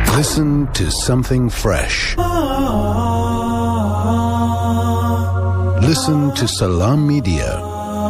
Listen to something fresh. Listen to Salam Media.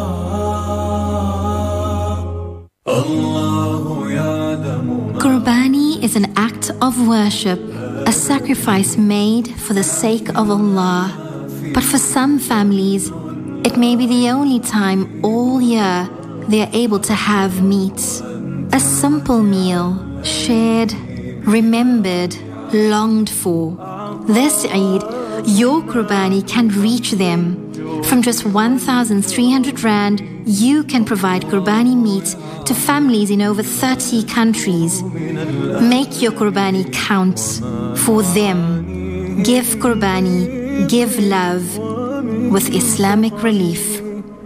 Qurbani is an act of worship, a sacrifice made for the sake of Allah. But for some families, it may be the only time all year they are able to have meat. A simple meal, shared, remembered, longed for. This Eid, your Qurbani can reach them. From just 1,300 Rand, you can provide Qurbani meat to families in over 30 countries. Make your Qurbani count for them. Give Qurbani, give love with Islamic Relief.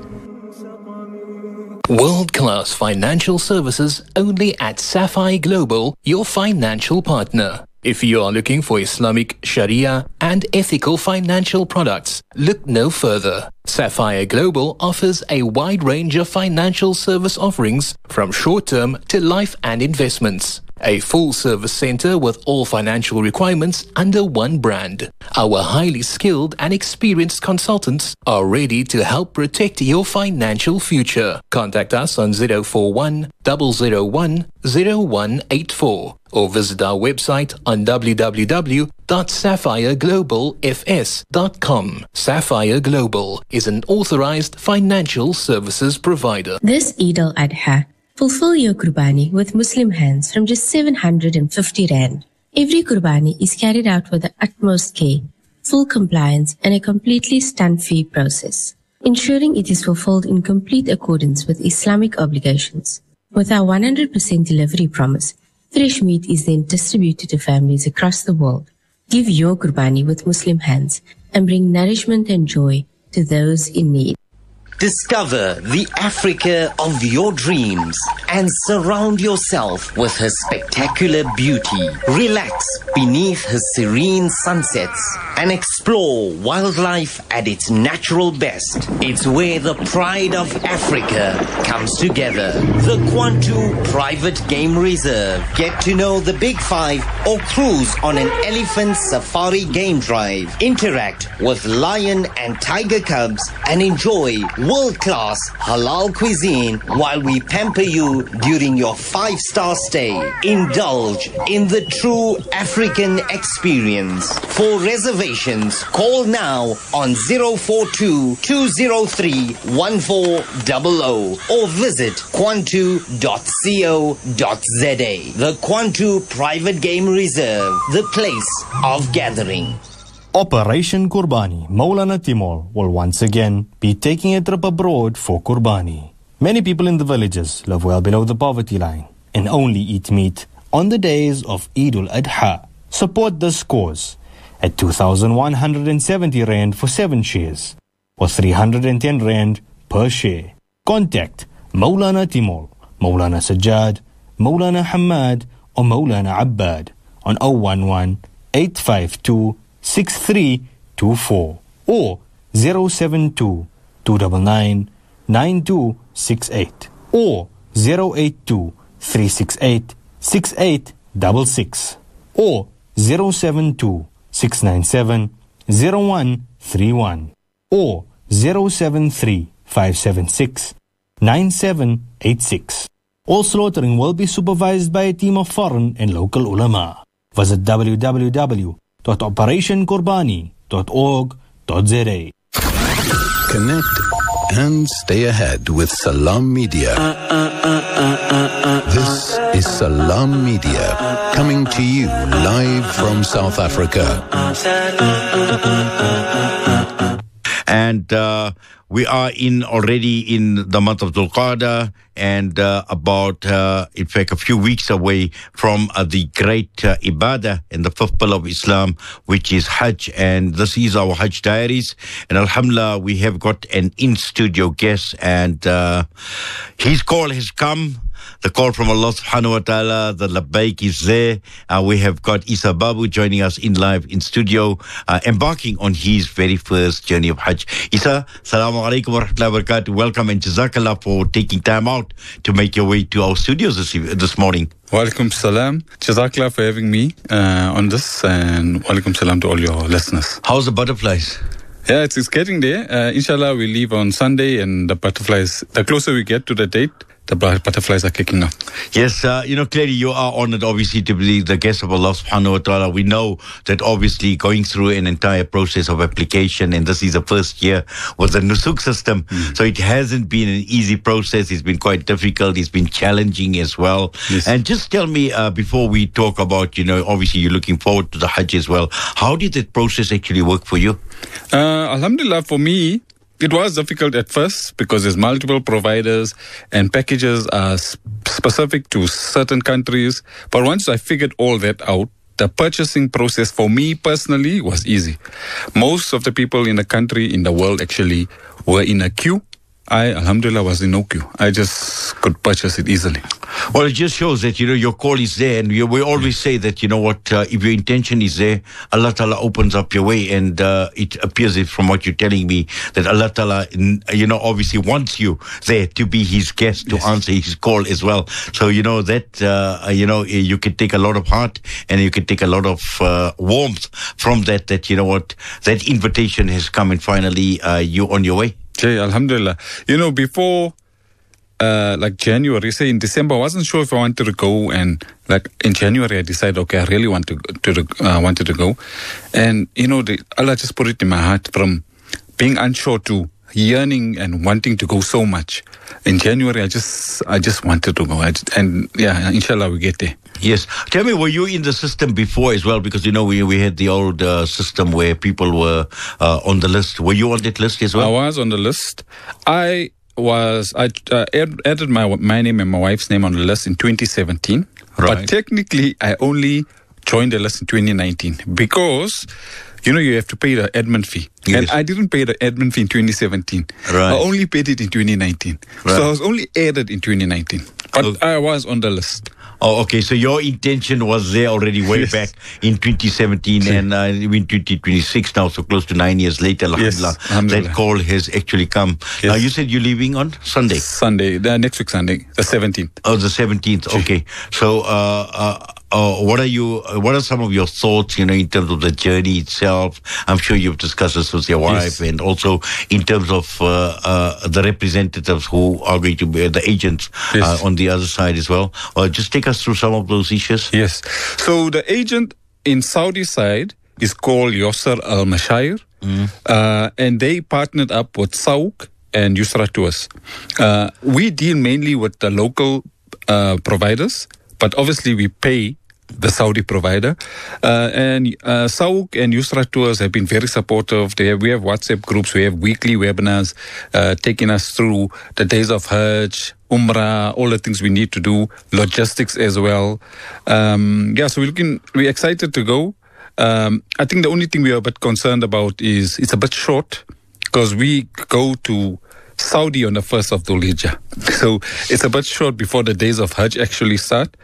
World-class financial services only at Sapphire Global, your financial partner. If you are looking for Islamic Sharia and ethical financial products, look no further. Sapphire Global offers a wide range of financial service offerings from short-term to life and investments. A full-service center with all financial requirements under one brand. Our highly skilled and experienced consultants are ready to help protect your financial future. Contact us on 041 001 0184 or visit our website on www.sapphireglobalfs.com. Sapphire Global is an authorized financial services provider. This Eid al-Adha, fulfill your Qurbani with Muslim hands from just 750 Rand. Every Qurbani is carried out with the utmost care, full compliance and a completely stunt-free process, ensuring it is fulfilled in complete accordance with Islamic obligations. With our 100% delivery promise, fresh meat is then distributed to families across the world. Give your Qurbani with Muslim hands and bring nourishment and joy to those in need. Discover the Africa of your dreams and surround yourself with her spectacular beauty. Relax beneath her serene sunsets and explore wildlife at its natural best. It's where the pride of Africa comes together. The Kwantu Private Game Reserve. Get to know the Big Five or cruise on an elephant safari game drive. Interact with lion and tiger cubs and enjoy world-class halal cuisine while we pamper you during your 5-star stay. Indulge in the true African experience. For reservations, call now on 042-203-1400 or visit kwantu.co.za. The Kwantu Private Game Reserve, the place of gathering. Operation Qurbani, Maulana Timol will once again be taking a trip abroad for Qurbani. Many people in the villages live well below the poverty line and only eat meat on the days of Eid al-Adha. Support this cause at 2,170 Rand for 7 shares or 310 Rand per share. Contact Maulana Timol, Maulana Sajjad, Maulana Hamad or Maulana Abbad on 011 852 6324 or 072 299 9268 or 082 368 6866 or 072 697 0131 or 073 576 9786. All slaughtering will be supervised by a team of foreign and local ulama. Visit www.operationqurbani.org.za. Connect and stay ahead with Salam Media. This is Salam Media, coming to you live from South Africa. And we are already in the month of Dhul Qa'dah, and about, in fact, a few weeks away from the great ibadah and the fifth pillar of Islam, which is Hajj. And this is our Hajj Diaries. And alhamdulillah, we have got an in-studio guest, and his call has come. The call from Allah subhanahu wa ta'ala, the labbaik is there. We have got Isa Babu joining us live in studio, embarking on his very first journey of Hajj. Isa, assalamu alaikum wa rahmatullahi wa barakatuh. Welcome and jazakallah for taking time out to make your way to our studios this morning. Walaikum salam. Jazakallah for having me on this, and walaikum salam to all your listeners. How's the butterflies? Yeah, it's getting there. Inshallah, we leave on Sunday, and the butterflies, the closer we get to the date, the butterflies are kicking off. Yes, clearly you are honored, obviously, to be the guest of Allah subhanahu wa ta'ala. We know that obviously going through an entire process of application, and this is the first year with the Nusuk system, so it hasn't been an easy process. It's been quite difficult. It's been challenging as well. Yes. And just tell me, before we talk about, obviously you're looking forward to the Hajj as well, how did that process actually work for you? Alhamdulillah, for me, it was difficult at first because there's multiple providers and packages are specific to certain countries. But once I figured all that out, the purchasing process for me personally was easy. Most of the people in the country, in the world actually, were in a queue. I, alhamdulillah, was in no queue. I just could purchase it easily. Well, it just shows that, your call is there. And we always say that, if your intention is there, Allah Ta'ala opens up your way. And it appears from what you're telling me that Allah Ta'ala, obviously wants you there to be his guest, to answer his call as well. So, that, you can take a lot of heart and you can take a lot of warmth from that, that invitation has come and finally you're on your way. Okay, alhamdulillah. Before January, say in December, I wasn't sure if I wanted to go, and in January I decided, okay, I really wanted to go, and Allah just put it in my heart from being unsure to yearning and wanting to go so much. In January, I just wanted to go, inshallah we get there. Yes. Tell me, were you in the system before as well? Because, we had the old system where people were on the list. Were you on that list as well? I was on the list. I added my name and my wife's name on the list in 2017. Right. But technically, I only joined the list in 2019 because, you have to pay the admin fee. Yes. And I didn't pay the admin fee in 2017. Right. I only paid it in 2019. Right. So I was only added in 2019. But I was on the list. Oh, okay. So your intention was there already way back in 2017 and in 2026 now, so close to 9 years later, alhamdulillah, that call has actually come. Yes. Now, you said you're leaving on Sunday? Next week Sunday, the 17th. Oh, the 17th. Okay. So, what are some of your thoughts, in terms of the journey itself? I'm sure you've discussed this with your wife, and also in terms of the representatives who are going to be the agents on the other side as well. Just take us through some of those issues. Yes. So the agent in Saudi side is called Yasser Al Mashair, and they partnered up with Sauk and Yusra Tours. We deal mainly with the local providers, but obviously we pay the Saudi provider. And Sauk and Yusra Tours have been very supportive. We have WhatsApp groups, we have weekly webinars taking us through the days of Hajj, Umrah, all the things we need to do, logistics as well. So we're excited to go. I think the only thing we are a bit concerned about is it's a bit short because we go to Saudi on the 1st of Dhul Hijjah. So it's a bit short before the days of Hajj actually start.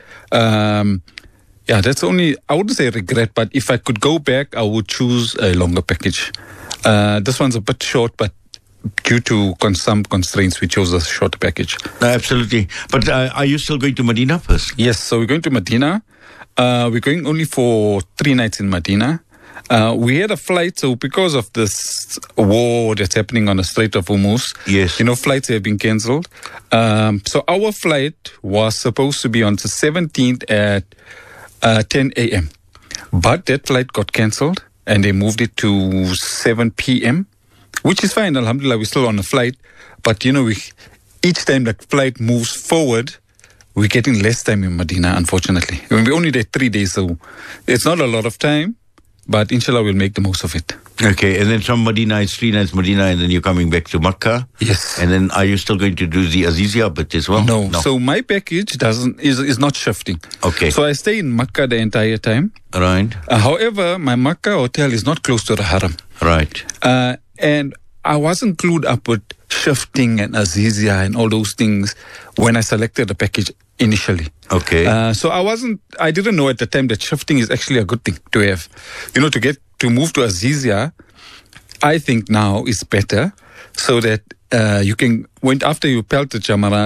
That's only, I wouldn't say regret, but if I could go back, I would choose a longer package. This one's a bit short, but due to some constraints, we chose a shorter package. Absolutely. But are you still going to Medina first? Yes, so we're going to Medina. We're going only for 3 nights in Medina. We had a flight, so because of this war that's happening on the Strait of Hormuz, flights have been cancelled. So our flight was supposed to be on the 17th at 10 a.m. But that flight got cancelled and they moved it to 7 p.m., which is fine. Alhamdulillah, we're still on the flight. But, each time the flight moves forward, we're getting less time in Medina, unfortunately. We're only there 3 days, so it's not a lot of time. But inshallah, we'll make the most of it. Okay, and then from Medina, it's 3 nights Medina, and then you're coming back to Makkah. Yes. And then are you still going to do the Azizia bit as well? No. So my package is not shifting. Okay. So I stay in Makkah the entire time. Right. However, my Makkah hotel is not close to the Haram. Right. And I wasn't clued up with shifting and Azizia and all those things when I selected the package initially. Okay. So I didn't know at the time that shifting is actually a good thing to have. To move to Azizia, I think now is better so that you can, after you pelt the Jamarat,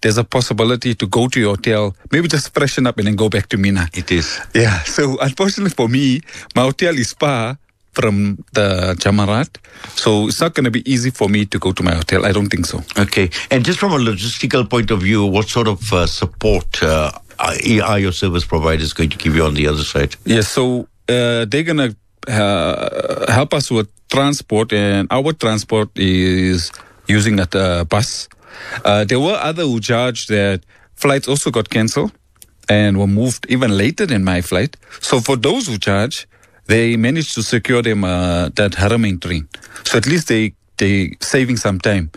there's a possibility to go to your hotel, maybe just freshen up and then go back to Mina. It is. Yeah, so unfortunately for me, my hotel is far from the Jamarat, so it's not going to be easy for me to go to my hotel. I don't think so. Okay. And just from a logistical point of view, what sort of support are your service providers going to give you on the other side? Yes, so they're going to help us with transport, and our transport is using a bus. There were other Hujjaj that flights also got cancelled and were moved even later than my flight. So for those Hujjaj, they managed to secure them that Haramain train. So at least they saving some time.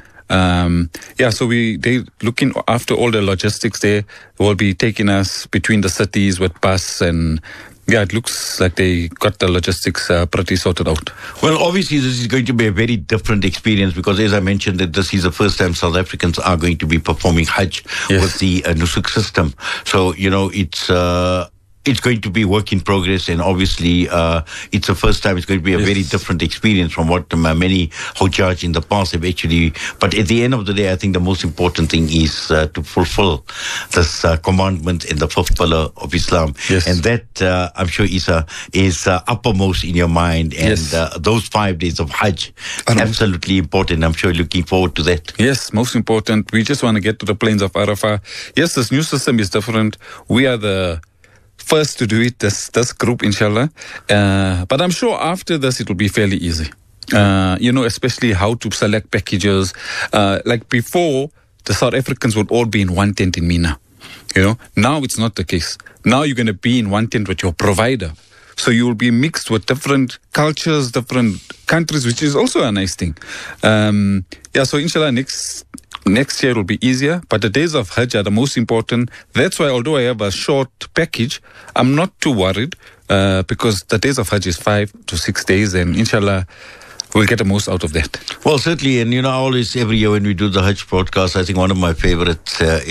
So they looking after all the logistics there. Will be taking us between the cities with bus, and it looks like they got the logistics pretty sorted out. Well, obviously this is going to be a very different experience because, as I mentioned, that this is the first time South Africans are going to be performing Hajj with the Nusuk system. So, it's going to be work in progress, and obviously it's the first time. It's going to be a very different experience from what many Hujjaj in the past have actually. But at the end of the day, I think the most important thing is to fulfill this commandment in the fifth pillar of Islam. Yes. And that, I'm sure, is uppermost in your mind. And those 5 days of Hajj, absolutely important. I'm sure you're looking forward to that. Yes, most important. We just want to get to the plains of Arafah. Yes, this new system is different. We are the first to do it, this group, inshallah. But I'm sure after this, it will be fairly easy. Especially how to select packages. Like before, the South Africans would all be in one tent in Mina. Now it's not the case. Now you're going to be in one tent with your provider. So you will be mixed with different cultures, different countries, which is also a nice thing. So inshallah, next year will be easier, but the days of Hajj are the most important. That's why, although I have a short package, I'm not too worried because the days of Hajj is 5 to 6 days, and inshallah, we'll get the most out of that. Well, certainly, and always every year when we do the Hajj podcast, I think one of my favorite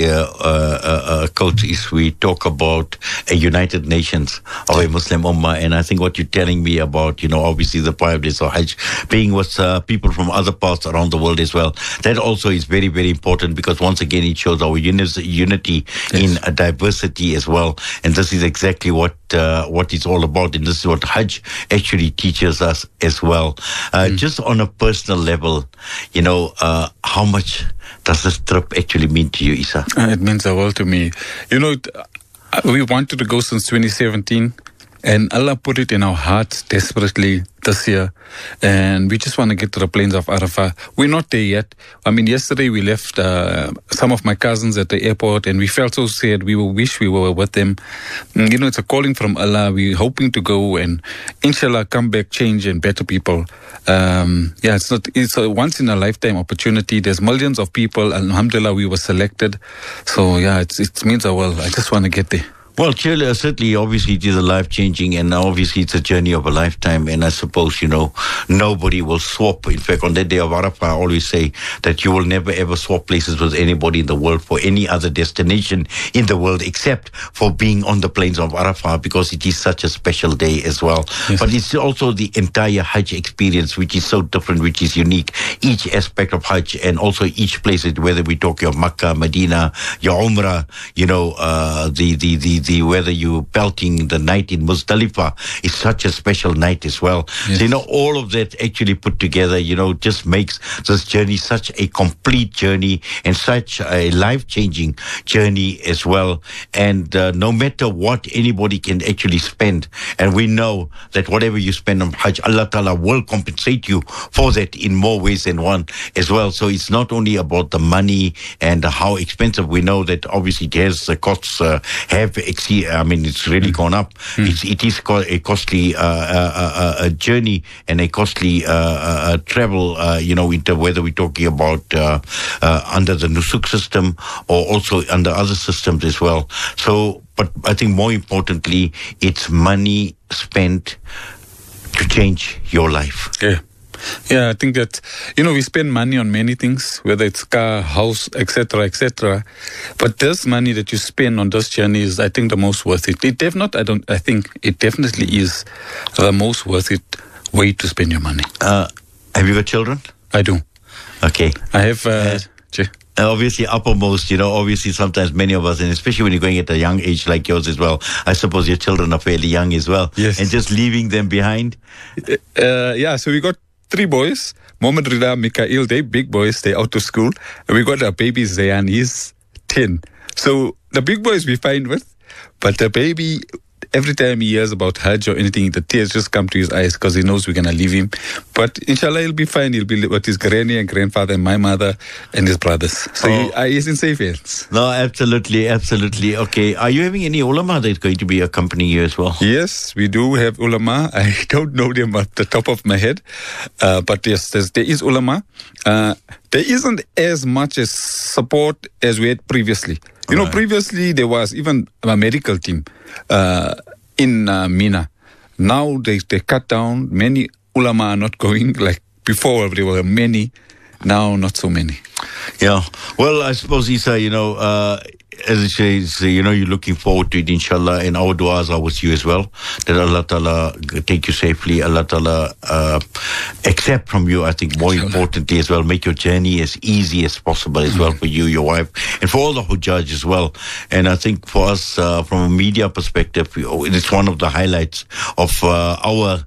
quotes is we talk about a United Nations of a Muslim Ummah, and I think what you're telling me about, obviously the 5 days of Hajj being with people from other parts around the world as well, that also is very, very important because once again it shows our unity in diversity as well, and this is exactly what it's all about, and this is what Hajj actually teaches us as well. Just on a personal level, how much does this trip actually mean to you, Isa? It means the world to me. We wanted to go since 2017, and Allah put it in our hearts desperately this year, and we just want to get to the plains of Arafah. We're not there yet. I mean, yesterday we left some of my cousins at the airport, and we felt so sad. We wish we were with them. It's a calling from Allah. We're hoping to go and inshallah come back changed and better people. It's a once in a lifetime opportunity. There's millions of people. Alhamdulillah, we were selected. So it means the world. I just want to get there. Well, certainly, obviously, it is a life-changing, and obviously, it's a journey of a lifetime. And I suppose, nobody will swap. In fact, on that day of Arafah, I always say that you will never, ever swap places with anybody in the world for any other destination in the world, except for being on the plains of Arafah, because it is such a special day as well. Yes. But it's also the entire Hajj experience, which is so different, which is unique. Each aspect of Hajj, and also each place, whether we talk your Makkah, Medina, your Umrah, whether you belting the night in Muzdalifah is such a special night as well. Yes. So, all of that actually put together, just makes this journey such a complete journey and such a life-changing journey as well. And no matter what anybody can actually spend, and we know that whatever you spend on Hajj, Allah Ta'ala will compensate you for that in more ways than one as well. So it's not only about the money and how expensive. We know that obviously it has the costs it's really gone up. It is a costly journey and a costly travel, whether we're talking about under the Nusuk system or also under other systems as well. So, but I think more importantly, it's money spent to change your life. Yeah, I think that, we spend money on many things, whether it's car, house, etc., etc. But this money that you spend on this journey is, I think, the most worth it. I think it definitely is the most worth it way to spend your money. Have you got children? I do. Okay. I have, obviously uppermost, obviously sometimes many of us, and especially when you're going at a young age like yours as well, I suppose your children are fairly young as well. Yes. And just leaving them behind. So we got 3 boys, Mohammed Rida, Mikael, they big boys, they out to school. And we got our baby Zayan, he's 10. So the big boys we fine with, but the baby, every time he hears about Hajj or anything, the tears just come to his eyes because he knows we're going to leave him. But inshallah, he'll be fine. He'll be with his granny and grandfather and my mother and his brothers. So he's in safe hands. No, absolutely. Okay. Are you having any ulama that's going to be accompanying you as well? Yes, we do have ulama. I don't know them at the top of my head. But yes, there is ulama. There isn't as much as support as we had previously. Previously there was even a medical team in Mina. Now they cut down. Many ulama are not going. Like before, there were many. Now, not so many. Yeah. Well, I suppose, Isa, as it says, you're looking forward to it, inshallah, and our du'as are with you as well, that Allah Ta'ala take you safely, Allah Ta'ala accept from you, I think, more importantly as well, make your journey as easy as possible as well for you, your wife, and for all the Hujjaj as well. And I think for us, from a media perspective, it's one of the highlights of our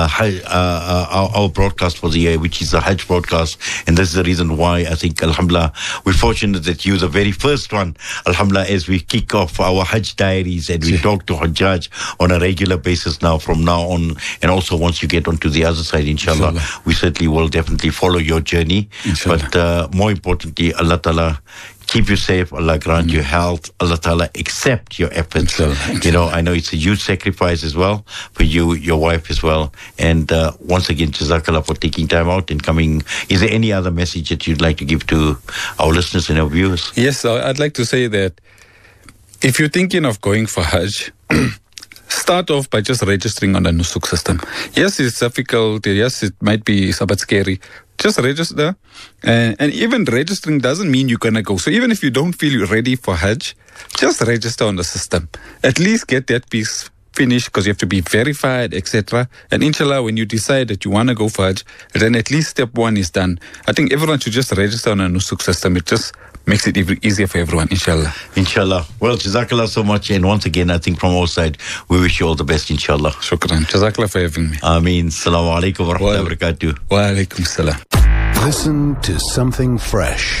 broadcast for the year, which is the Hajj broadcast, and this is the reason why I think, alhamdulillah, we're fortunate that you're the very first one, alhamdulillah, as we kick off our Hajj diaries and we talk to Hujjaj on a regular basis now, from now on, and also once you get onto the other side, inshallah, we certainly will definitely follow your journey. Inshallah. But more importantly, Allah Ta'ala keep you safe, Allah grant you health, Allah Ta'ala accept your efforts. I know it's a huge sacrifice as well for you, your wife as well. And once again, Jazakallah for taking time out and coming. Is there any other message that you'd like to give to our listeners and our viewers? Yes, I'd like to say that if you're thinking of going for Hajj, start off by just registering on the Nusuk system. Yes, it's difficult. Yes, it might be a bit scary. Just register. And even registering doesn't mean you're going to go. So even if you don't feel you're ready for Hajj, just register on the system. At least get that piece finished, because you have to be verified, etc. And inshallah, when you decide that you want to go for Hajj, then at least step 1 is done. I think everyone should just register on a Nusuk system. It just makes it easier for everyone, inshallah. Inshallah. Well, Jazakallah so much. And once again, I think from our side, we wish you all the best, inshallah. Shukran. Jazakallah for having me. Ameen. Assalamu alaikum wa rahmatullahi wa barakatuh. Wa alaikum salam. Listen to something fresh.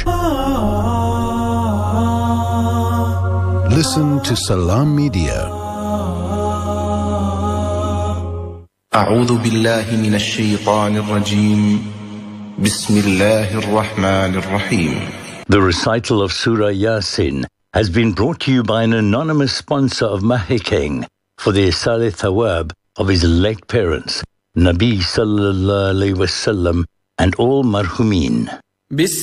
Listen to Salam Media. أعوذ بالله من الشيطان الرجيم بسم الله الرحمن الرحيم. The recital of Surah Yasin has been brought to you by an anonymous sponsor of Mahikeng for the Isale Thawab of his late parents, Nabi Sallallahu Alaihi Wasallam, and all marhumin.